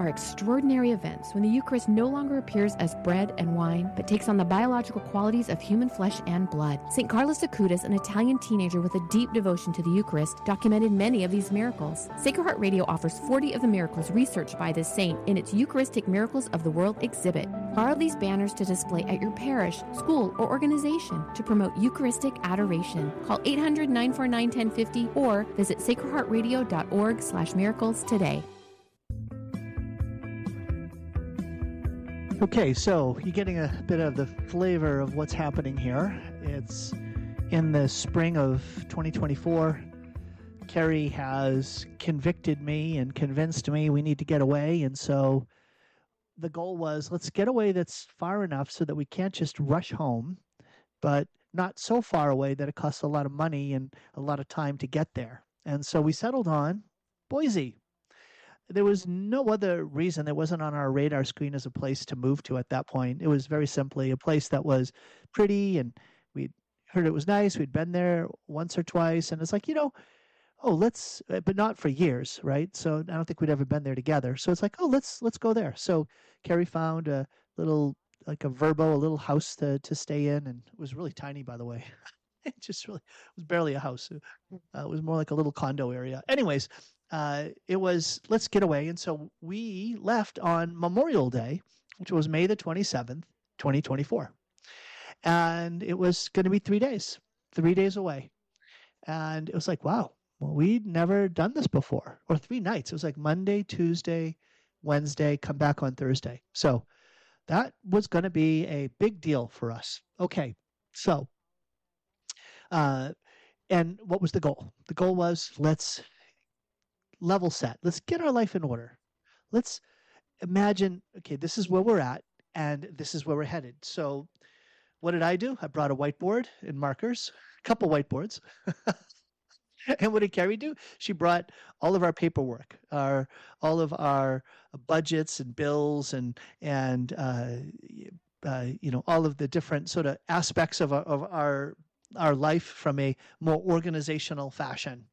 are extraordinary events when the Eucharist no longer appears as bread and wine, but takes on the biological qualities of human flesh and blood. St. Carlos Acutis, an Italian teenager with a deep devotion to the Eucharist, documented many of these miracles. Sacred Heart Radio offers 40 of the miracles researched by this saint in its Eucharistic Miracles of the World exhibit. Borrow these banners to display at your parish, school, or organization to promote Eucharistic adoration. Call 800-949-1050 or visit sacredheartradio.org/miracles today. Okay, so you're getting a bit of the flavor of what's happening here. It's in the spring of 2024. Carrie has convicted me and convinced me we need to get away. And so the goal was, let's get away that's far enough so that we can't just rush home, but not so far away that it costs a lot of money and a lot of time to get there. And so we settled on Boise. There was no other reason. It wasn't on our radar screen as a place to move to at that point. It was very simply a place that was pretty, and we'd heard it was nice. We'd been there once or twice, and it's like, let's, but not for years, right? So I don't think we'd ever been there together. So it's like, let's go there. So Carrie found a little, like a Verbo, a little house to stay in, and it was really tiny, by the way. It was barely a house. It was more like a little condo area. Anyways, it was, let's get away. And so we left on Memorial Day, which was May the 27th, 2024. And it was going to be 3 days away. And it was like, wow, well, we'd never done this before. Or 3 nights. It was like Monday, Tuesday, Wednesday, come back on Thursday. So that was going to be a big deal for us. Okay, so, and what was the goal? The goal was, let's level set. Let's get our life in order. Let's imagine, okay, this is where we're at, and this is where we're headed. So what did I do? I brought a whiteboard and markers, a couple whiteboards. And what did Carrie do? She brought all of our paperwork, all of our budgets and bills and all of the different sort of aspects of our life from a more organizational fashion.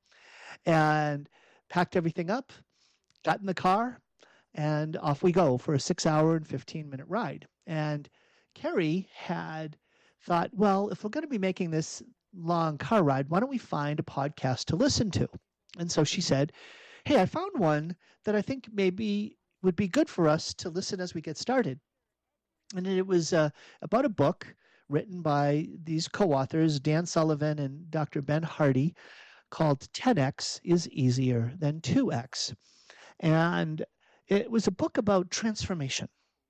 And packed everything up, got in the car, and off we go for a 6-hour and 15-minute ride. And Carrie had thought, well, if we're going to be making this long car ride, why don't we find a podcast to listen to? And so she said, hey, I found one that I think maybe would be good for us to listen as we get started. And it was about a book written by these co-authors, Dan Sullivan and Dr. Ben Hardy, called 10X is Easier Than 2X. And it was a book about transformation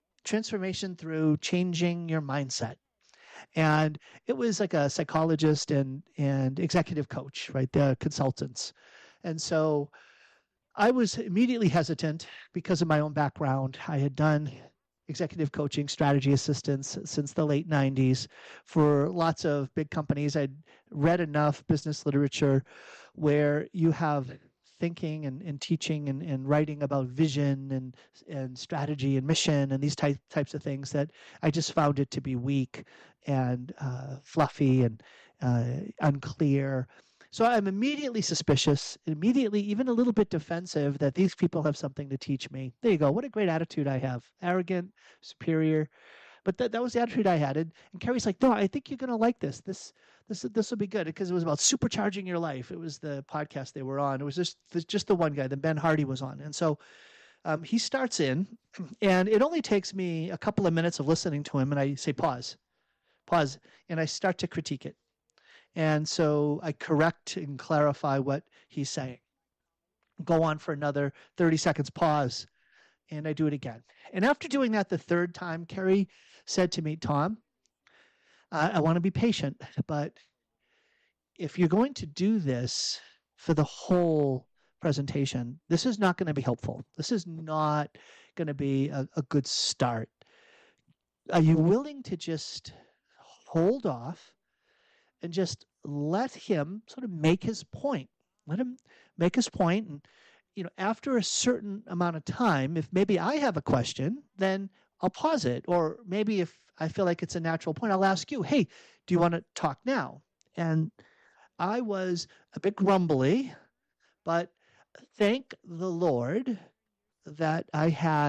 through changing your mindset. And it was like a psychologist and executive coach, right? The consultants. And so I was immediately hesitant because of my own background. I had done executive coaching, strategy assistance since the late 90s for lots of big companies. I'd read enough business literature where you have thinking and teaching and writing about vision and strategy and mission and these types of things that I just found it to be weak and fluffy and unclear. So I'm immediately suspicious, even a little bit defensive that these people have something to teach me. There you go. What a great attitude I have. Arrogant, superior. But that was the attitude I had. And Carrie's like, no, I think you're going to like this. This will be good, because it was about supercharging your life. It was the podcast they were on. It was just the one guy, then Ben Hardy was on. And so he starts in, and it only takes me a couple of minutes of listening to him, and I say, pause, and I start to critique it. And so I correct and clarify what he's saying. Go on for another 30 seconds, pause, and I do it again. And after doing that the third time, Carrie said to me, Tom, I want to be patient, but if you're going to do this for the whole presentation, this is not going to be helpful. This is not going to be a good start. Are you willing to just hold off and just let him sort of make his point? Let him make his point. And, after a certain amount of time, if maybe I have a question, then I'll pause it. Or maybe if I feel like it's a natural point, I'll ask you, hey, do you want to talk now? And I was a bit grumbly, but thank the Lord that I had